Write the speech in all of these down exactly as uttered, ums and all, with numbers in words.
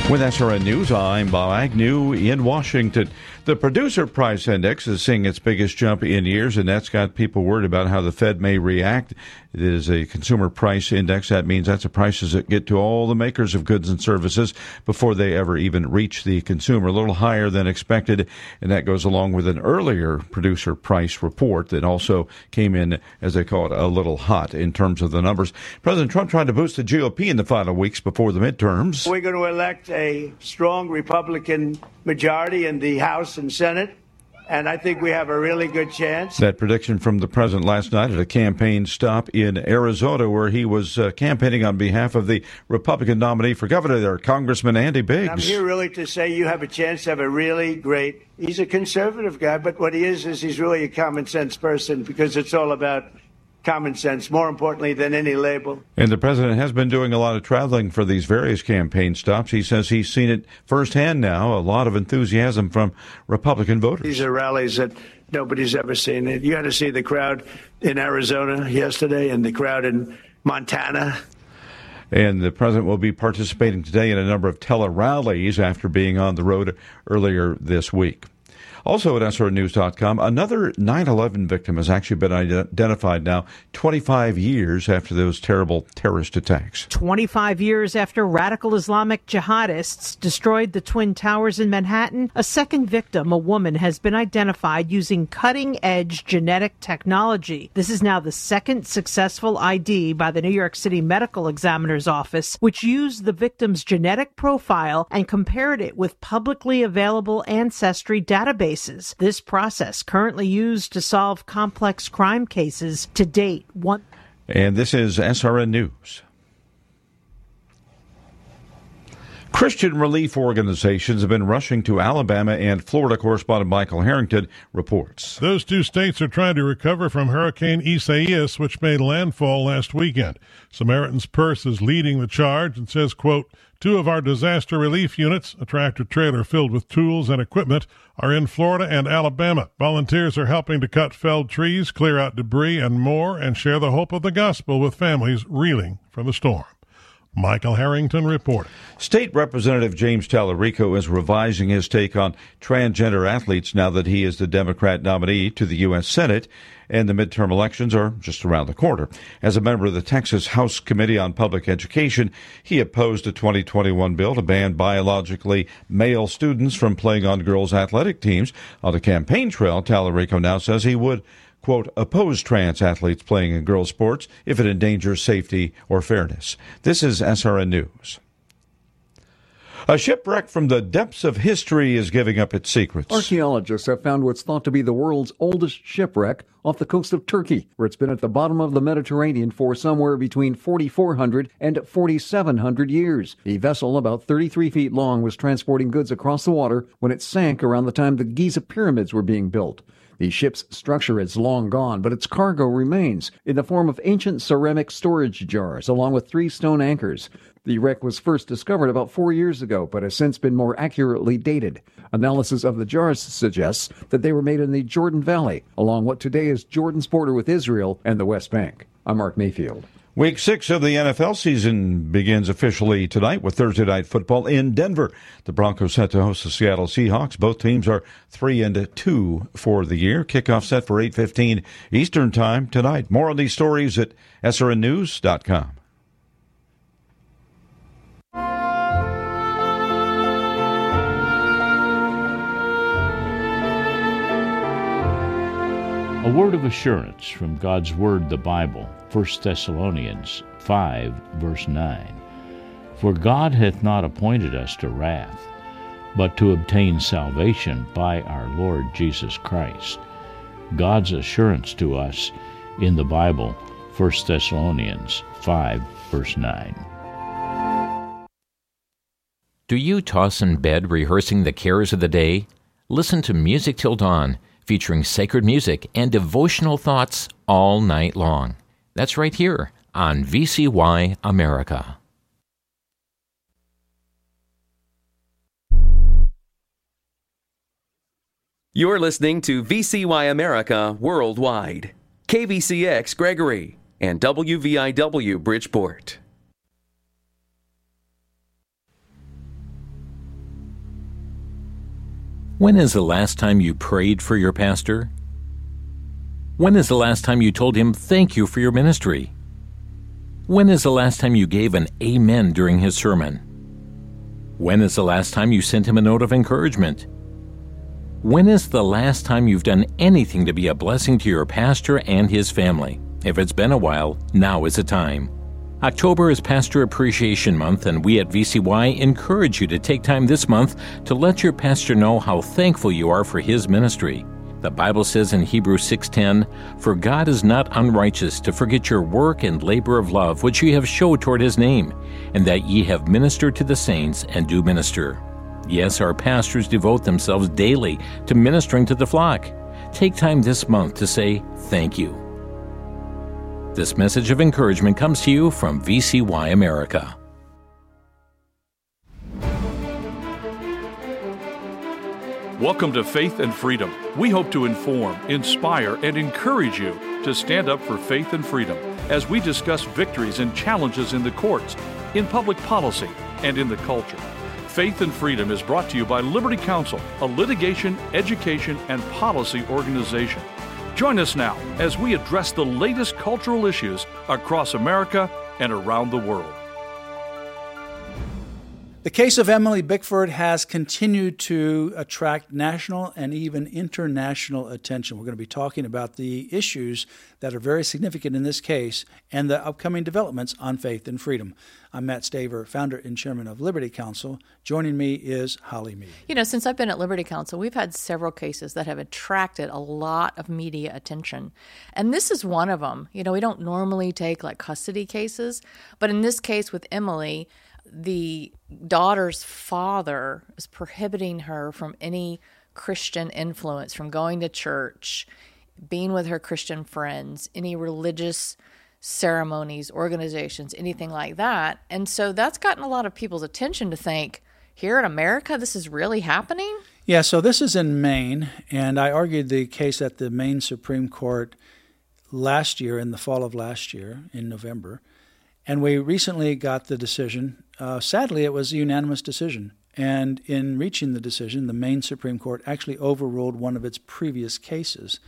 With S R N News, I'm Bob Agnew in Washington. The Producer Price Index is seeing its biggest jump in years, and that's got people worried about how the Fed may react. It is a consumer price index. That means that's the prices that get to all the makers of goods and services before they ever even reach the consumer, a little higher than expected, and that goes along with an earlier producer price report that also came in, as they call it, a little hot in terms of the numbers. President Trump tried to boost the G O P in the final weeks before the midterms. We're going to elect a strong Republican majority in the House and Senate, and I think we have a really good chance. That prediction from the president last night at a campaign stop in Arizona, where he was uh, campaigning on behalf of the Republican nominee for governor there, Congressman Andy Biggs. I'm here really to say you have a chance to have a really great, he's a conservative guy, but what he is is he's really a common sense person, because it's all about common sense, more importantly than any label. And the president has been doing a lot of traveling for these various campaign stops. He says he's seen it firsthand now, a lot of enthusiasm from Republican voters. These are rallies that nobody's ever seen. You had to see the crowd in Arizona yesterday and the crowd in Montana. And the president will be participating today in a number of tele-rallies after being on the road earlier this week. Also at S R N news dot com, another nine eleven victim has actually been identified now, twenty-five years after those terrible terrorist attacks. twenty-five years after radical Islamic jihadists destroyed the Twin Towers in Manhattan, a second victim, a woman, has been identified using cutting-edge genetic technology. This is now the second successful I D by the New York City Medical Examiner's Office, which used the victim's genetic profile and compared it with publicly available ancestry databases. This process, currently used to solve complex crime cases, to date. One. And this is S R N News. Christian relief organizations have been rushing to Alabama, and Florida correspondent Michael Harrington reports. Those two states are trying to recover from Hurricane Isaias, which made landfall last weekend. Samaritan's Purse is leading the charge and says, quote, two of our disaster relief units, a tractor-trailer filled with tools and equipment, are in Florida and Alabama. Volunteers are helping to cut felled trees, clear out debris, and more, and share the hope of the gospel with families reeling from the storm. Michael Harrington reporting. State Representative James Tallarico is revising his take on transgender athletes now that he is the Democrat nominee to the U S Senate, and the midterm elections are just around the corner. As a member of the Texas House Committee on Public Education, he opposed a twenty twenty-one bill to ban biologically male students from playing on girls' athletic teams. On the campaign trail, Tallarico now says he would, quote, oppose trans athletes playing in girls' sports if it endangers safety or fairness. This is S R N News. A shipwreck from the depths of history is giving up its secrets. Archaeologists have found what's thought to be the world's oldest shipwreck off the coast of Turkey, where it's been at the bottom of the Mediterranean for somewhere between forty-four hundred and forty-seven hundred years. The vessel, about thirty-three feet long, was transporting goods across the water when it sank around the time the Giza pyramids were being built. The ship's structure is long gone, but its cargo remains in the form of ancient ceramic storage jars, along with three stone anchors. The wreck was first discovered about four years ago, but has since been more accurately dated. Analysis of the jars suggests that they were made in the Jordan Valley, along what today is Jordan's border with Israel and the West Bank. I'm Mark Mayfield. Week six of the N F L season begins officially tonight with Thursday Night Football in Denver. The Broncos set to host the Seattle Seahawks. Both teams are three and two for the year. Kickoff set for eight fifteen Eastern Time tonight. More on these stories at S R N news dot com. A word of assurance from God's Word, the Bible, First Thessalonians five, verse nine. For God hath not appointed us to wrath, but to obtain salvation by our Lord Jesus Christ. God's assurance to us in the Bible, First Thessalonians five, verse nine. Do you toss in bed rehearsing the cares of the day? Listen to Music Till Dawn, featuring sacred music and devotional thoughts all night long. That's right here on V C Y America. You're listening to V C Y America Worldwide, K V C X Gregory, and W V I W Bridgeport. When is the last time you prayed for your pastor? When is the last time you told him thank you for your ministry? When is the last time you gave an amen during his sermon? When is the last time you sent him a note of encouragement? When is the last time you've done anything to be a blessing to your pastor and his family? If it's been a while, now is the time. October is Pastor Appreciation Month, and we at V C Y encourage you to take time this month to let your pastor know how thankful you are for his ministry. The Bible says in Hebrews six ten, "For God is not unrighteous to forget your work and labor of love which ye have showed toward his name, and that ye have ministered to the saints and do minister." Yes, our pastors devote themselves daily to ministering to the flock. Take time this month to say thank you. This message of encouragement comes to you from V C Y America. Welcome to Faith and Freedom. We hope to inform, inspire, and encourage you to stand up for faith and freedom as we discuss victories and challenges in the courts, in public policy, and in the culture. Faith and Freedom is brought to you by Liberty Counsel, a litigation, education, and policy organization. Join us now as we address the latest cultural issues across America and around the world. The case of Emily Bickford has continued to attract national and even international attention. We're going to be talking about the issues that are very significant in this case and the upcoming developments on faith and freedom. I'm Matt Staver, founder and chairman of Liberty Counsel. Joining me is Holly Mead. You know, since I've been at Liberty Counsel, we've had several cases that have attracted a lot of media attention. And this is one of them. You know, we don't normally take like custody cases, but in this case with Emily, the daughter's father is prohibiting her from any Christian influence, from going to church, being with her Christian friends, any religious ceremonies, organizations, anything like that. And so that's gotten a lot of people's attention to think, here in America, this is really happening? Yeah, so this is in Maine, and I argued the case at the Maine Supreme Court last year, in the fall of last year, in November. And we recently got the decision. Uh, sadly, it was a unanimous decision. And in reaching the decision, the Maine Supreme Court actually overruled one of its previous cases.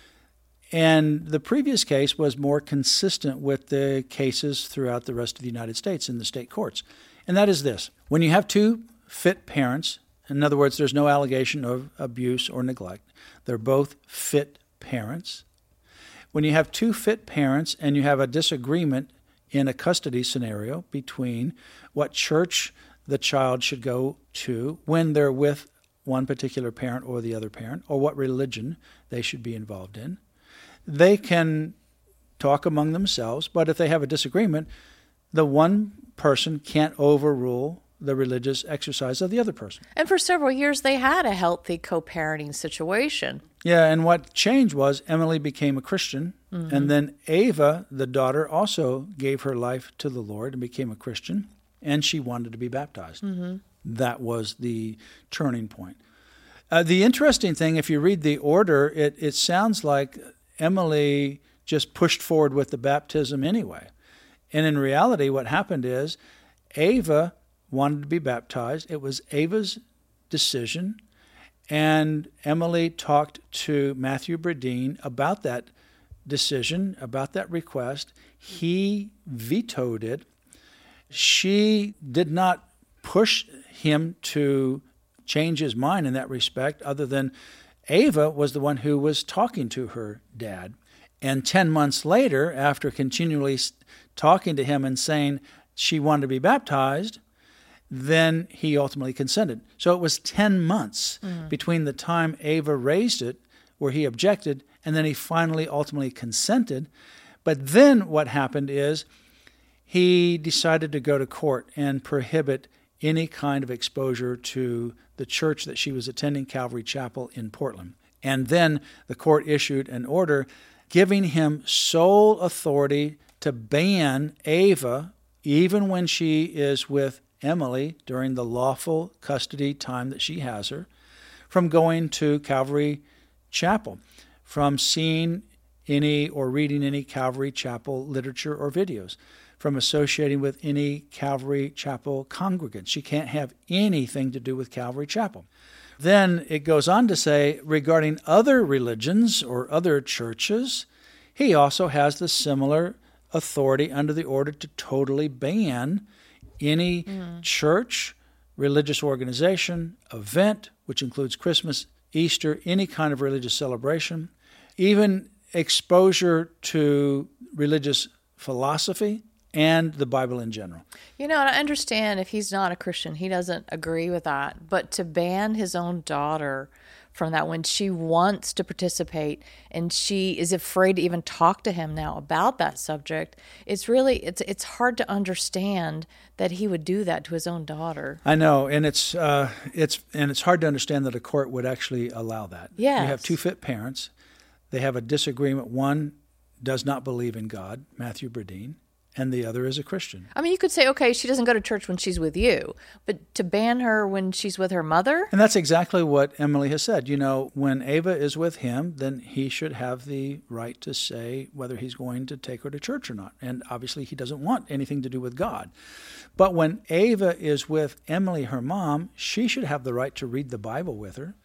And the previous case was more consistent with the cases throughout the rest of the United States in the state courts. And that is this. When you have two fit parents, in other words, there's no allegation of abuse or neglect, they're both fit parents. When you have two fit parents and you have a disagreement in a custody scenario between what church the child should go to when they're with one particular parent or the other parent, or what religion they should be involved in, they can talk among themselves, but if they have a disagreement, the one person can't overrule the religious exercise of the other person. And for several years, they had a healthy co-parenting situation. Yeah, and what changed was Emily became a Christian, mm-hmm. and then Ava, the daughter, also gave her life to the Lord and became a Christian, and she wanted to be baptized. Mm-hmm. That was the turning point. Uh, the interesting thing, if you read the order, it, it sounds like Emily just pushed forward with the baptism anyway. And in reality, what happened is Ava wanted to be baptized. It was Ava's decision. And Emily talked to Matthew Bradeen about that decision, about that request. He vetoed it. She did not push him to change his mind in that respect, other than Ava was the one who was talking to her dad. And ten months later, after continually talking to him and saying she wanted to be baptized, then he ultimately consented. So it was ten months mm. between the time Ava raised it, where he objected, and then he finally ultimately consented. But then what happened is he decided to go to court and prohibit any kind of exposure to the church that she was attending, Calvary Chapel in Portland. And then the court issued an order giving him sole authority to ban Ava, even when she is with Emily during the lawful custody time that she has her, from going to Calvary Chapel, from seeing any or reading any Calvary Chapel literature or videos, from associating with any Calvary Chapel congregant. She can't have anything to do with Calvary Chapel. Then it goes on to say, regarding other religions or other churches, he also has the similar authority under the order to totally ban any mm. church, religious organization, event, which includes Christmas, Easter, any kind of religious celebration, even exposure to religious philosophy and the Bible in general. You know, and I understand if he's not a Christian, he doesn't agree with that. But to ban his own daughter from that when she wants to participate and she is afraid to even talk to him now about that subject, it's really, it's it's hard to understand that he would do that to his own daughter. I know, and it's uh, it's and it's hard to understand that a court would actually allow that. Yes. You have two fit parents. They have a disagreement. One does not believe in God, Matthew Bradeen, and the other is a Christian. I mean, you could say, okay, she doesn't go to church when she's with you, but to ban her when she's with her mother? And that's exactly what Emily has said. You know, when Ava is with him, then he should have the right to say whether he's going to take her to church or not. And obviously he doesn't want anything to do with God. But when Ava is with Emily, her mom, she should have the right to read the Bible with her,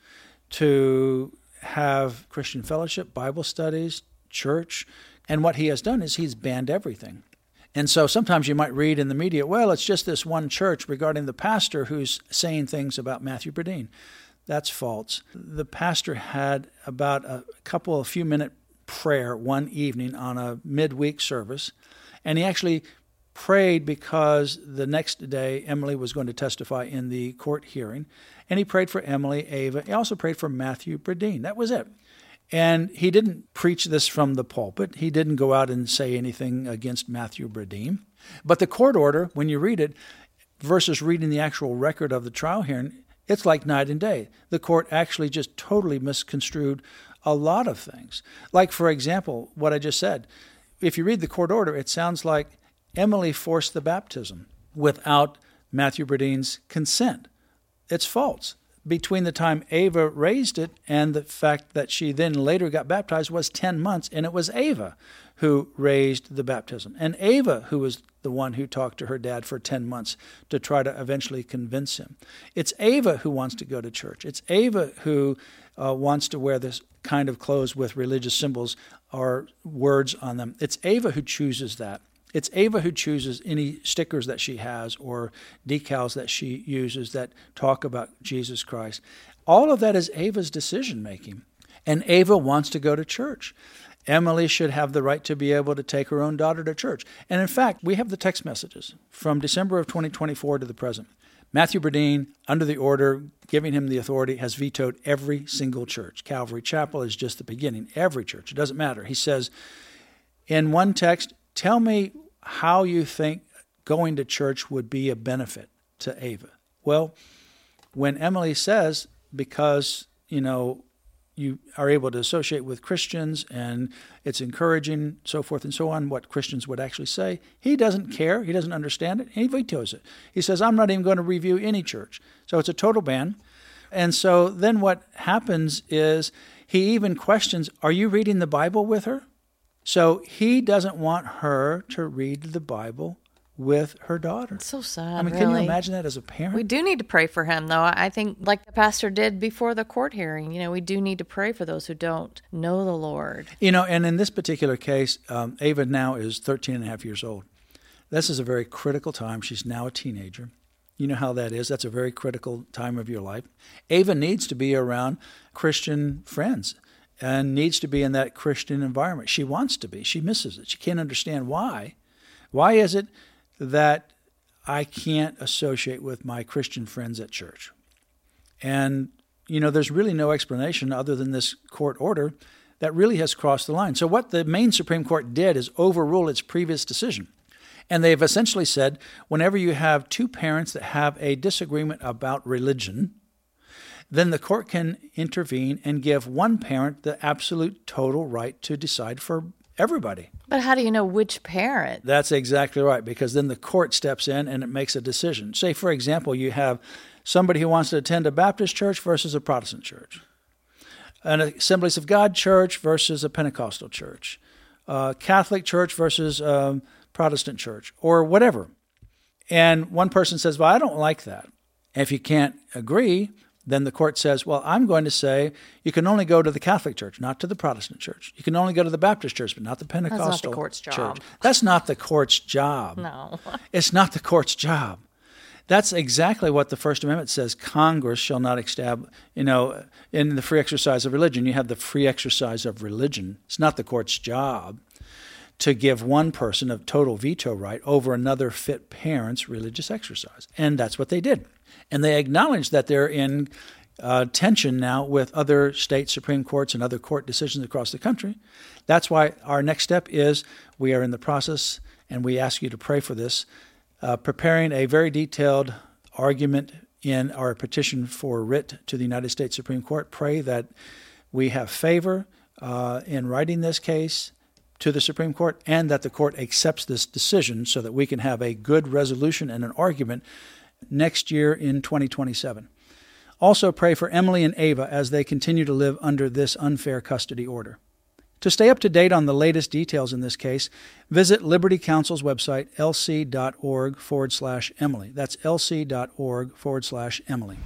to have Christian fellowship, Bible studies, church. And what he has done is he's banned everything. And so sometimes you might read in the media, well, it's just this one church regarding the pastor who's saying things about Matthew Bradeen. That's false. The pastor had about a couple of few minute prayer one evening on a midweek service, and he actually prayed because the next day Emily was going to testify in the court hearing, and he prayed for Emily, Ava. He also prayed for Matthew Bradeen. That was it. And he didn't preach this from the pulpit. He didn't go out and say anything against Matthew Bradeen. But the court order, when you read it, versus reading the actual record of the trial hearing, it's like night and day. The court actually just totally misconstrued a lot of things. Like, for example, what I just said. If you read the court order, it sounds like Emily forced the baptism without Matthew Bradeen's consent. It's false. Between the time Ava raised it and the fact that she then later got baptized was ten months, and it was Ava who raised the baptism. And Ava who was the one who talked to her dad for ten months to try to eventually convince him. It's Ava who wants to go to church. It's Ava who uh, wants to wear this kind of clothes with religious symbols or words on them. It's Ava who chooses that. It's Ava who chooses any stickers that she has or decals that she uses that talk about Jesus Christ. All of that is Ava's decision-making. And Ava wants to go to church. Emily should have the right to be able to take her own daughter to church. And in fact, we have the text messages from December of twenty twenty-four to the present. Matthew Bradeen, under the order giving him the authority, has vetoed every single church. Calvary Chapel is just the beginning. Every church. It doesn't matter. He says, in one text, tell me how you think going to church would be a benefit to Ava. Well, when Emily says, because, you know, you are able to associate with Christians and it's encouraging, so forth and so on, what Christians would actually say, he doesn't care. He doesn't understand it. And he vetoes it. He says, I'm not even going to review any church. So it's a total ban. And so then what happens is he even questions, are you reading the Bible with her? So he doesn't want her to read the Bible with her daughter. It's so sad. I mean, really. Can you imagine that as a parent? We do need to pray for him, though. I think, like the pastor did before the court hearing, you know, we do need to pray for those who don't know the Lord. You know, and in this particular case, um, Ava now is thirteen and a half years old. This is a very critical time. She's now a teenager. You know how that is. That's a very critical time of your life. Ava needs to be around Christian friends and needs to be in that Christian environment. She wants to be. She misses it. She can't understand why. Why is it that I can't associate with my Christian friends at church? And, you know, there's really no explanation other than this court order that really has crossed the line. So what the Maine Supreme Court did is overrule its previous decision. And they've essentially said, whenever you have two parents that have a disagreement about religion, then the court can intervene and give one parent the absolute total right to decide for everybody. But how do you know which parent? That's exactly right, because then the court steps in and it makes a decision. Say, for example, you have somebody who wants to attend a Baptist church versus a Protestant church, an Assemblies of God church versus a Pentecostal church, a Catholic church versus a Protestant church or whatever. And one person says, well, I don't like that. If you can't agree, then the court says, well, I'm going to say you can only go to the Catholic Church, not to the Protestant Church. You can only go to the Baptist Church, but not the Pentecostal Church. That's not the court's job. That's not the court's job. No. It's not the court's job. That's exactly what the First Amendment says. Congress shall not establish, you know, in the free exercise of religion, you have the free exercise of religion. It's not the court's job to give one person a total veto right over another fit parent's religious exercise. And that's what they did. And they acknowledge that they're in uh, tension now with other state Supreme Courts and other court decisions across the country. That's why our next step is we are in the process, and we ask you to pray for this, uh, preparing a very detailed argument in our petition for writ to the United States Supreme Court. Pray that we have favor uh, in writing this case to the Supreme Court and that the court accepts this decision so that we can have a good resolution and an argument next year in twenty twenty-seven. Also pray for Emily and Ava as they continue to live under this unfair custody order. To stay up to date on the latest details in this case, visit Liberty Counsel's website, lc.org forward slash Emily. That's lc.org forward slash Emily.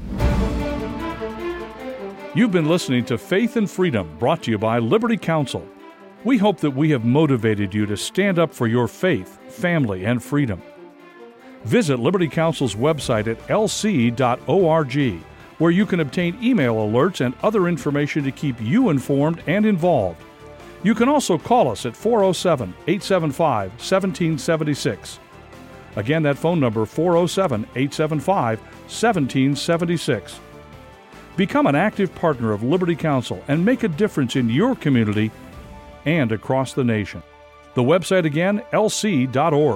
You've been listening to Faith and Freedom, brought to you by Liberty Counsel. We hope that we have motivated you to stand up for your faith, family, and freedom. Visit Liberty Counsel's website at l c dot org, where you can obtain email alerts and other information to keep you informed and involved. You can also call us at four oh seven, eight seven five, one seven seven six. Again, that phone number, four oh seven, eight seven five, one seven seven six. Become an active partner of Liberty Counsel and make a difference in your community and across the nation. The website again, l c dot org.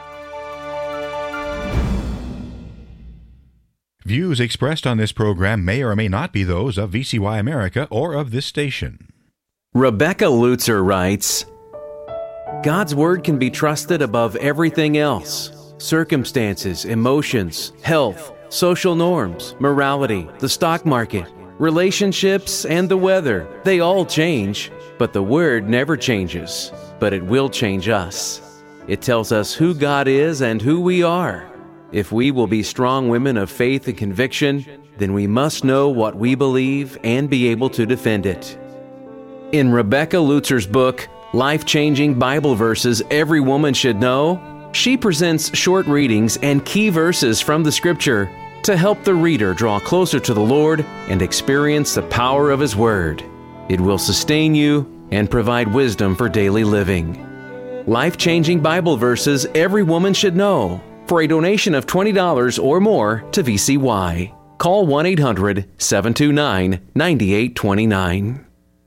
Views expressed on this program may or may not be those of V C Y America or of this station. Rebecca Lutzer writes, God's Word can be trusted above everything else. Circumstances, emotions, health, social norms, morality, the stock market, relationships, and the weather. They all change, but the Word never changes. But it will change us. It tells us who God is and who we are. If we will be strong women of faith and conviction, then we must know what we believe and be able to defend it. In Rebecca Lutzer's book, Life-Changing Bible Verses Every Woman Should Know, she presents short readings and key verses from the Scripture to help the reader draw closer to the Lord and experience the power of His Word. It will sustain you and provide wisdom for daily living. Life-Changing Bible Verses Every Woman Should Know. For a donation of twenty dollars or more to V C Y, call one eight hundred, seven two nine, nine eight two nine.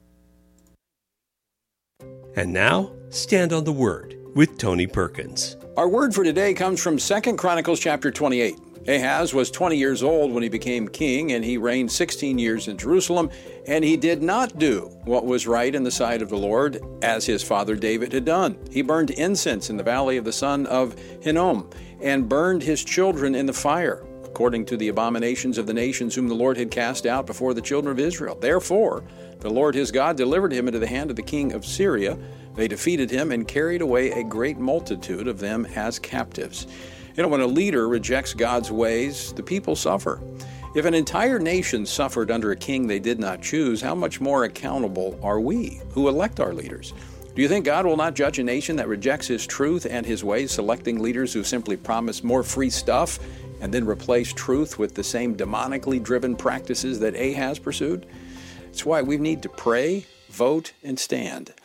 And now, Stand on the Word with Tony Perkins. Our word for today comes from Second Chronicles chapter twenty-eight. Ahaz was twenty years old when he became king, and he reigned sixteen years in Jerusalem, and he did not do what was right in the sight of the Lord, as his father David had done. He burned incense in the valley of the son of Hinnom, and burned his children in the fire, according to the abominations of the nations whom the Lord had cast out before the children of Israel. Therefore, the Lord his God delivered him into the hand of the king of Syria. They defeated him and carried away a great multitude of them as captives. You know, when a leader rejects God's ways, the people suffer. If an entire nation suffered under a king they did not choose, how much more accountable are we who elect our leaders? Do you think God will not judge a nation that rejects His truth and His ways, selecting leaders who simply promise more free stuff and then replace truth with the same demonically driven practices that Ahaz pursued? It's why we need to pray, vote, and stand.